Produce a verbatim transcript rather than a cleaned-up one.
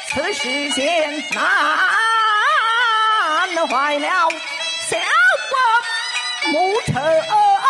此事情难坏了，小国母仇。